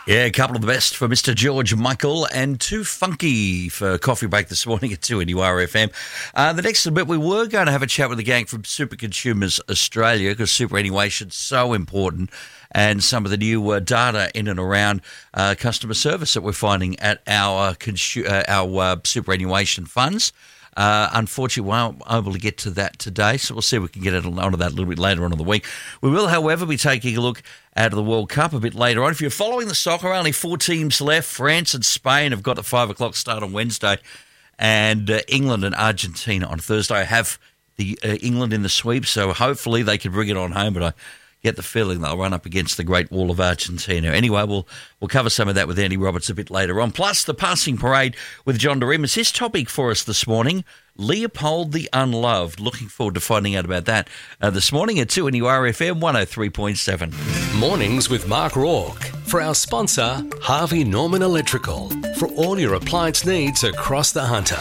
Yeah, a couple of the best for Mr. George Michael and Too Funky for Coffee Break this morning at 2NURFM. The next bit, we were going to have a chat with the gang from Super Consumers Australia because superannuation's so important and some of the new data in and around customer service that we're finding at our superannuation funds. Unfortunately, we weren't able to get to that today, so we'll see if we can get onto that a little bit later on in the week. We will, however, be taking a look at the World Cup a bit later on. If you're following the soccer, only 4 teams left. France and Spain have got the 5 o'clock start on Wednesday, and England and Argentina on Thursday. I have the England in the sweep, so hopefully they can bring it on home, but I get the feeling they'll run up against the Great Wall of Argentina. Anyway, we'll cover some of that with Andy Roberts a bit later on. Plus, the passing parade with John Dorim is his topic for us this morning. Leopold the Unloved. Looking forward to finding out about that this morning at 2NURFM 103.7. Mornings with Mark Rourke. For our sponsor, Harvey Norman Electrical. For all your appliance needs across the Hunter.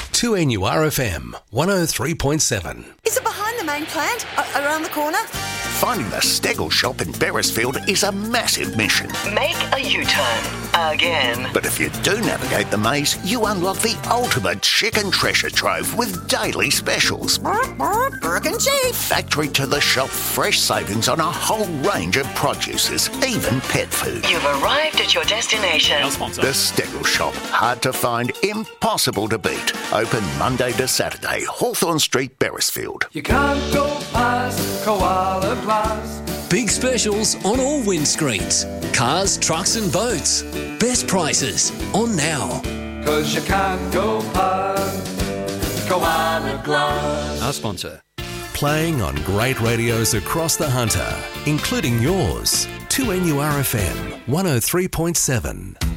2NURFM 103.7. Is it behind the main plant? Around the corner? Finding the Stegel shop in Beresfield is a massive mission. Make a U-turn. Again. But if you do navigate the maze, you unlock the ultimate chicken treasure trove with daily specials. Burke and Chief. Factory to the shop, fresh savings on a whole range of produces, even pet food. You've arrived at your destination. The Stegel shop, hard to find, impossible to beat. Open Monday to Saturday, Hawthorne Street, Beresfield. You can't go past Koala Glass. Big specials on all windscreens. Cars, trucks and boats. Best prices on now. 'Cause you can't go past Koala Glass. Our sponsor. Playing on great radios across the Hunter, including yours. 2NURFM 103.7.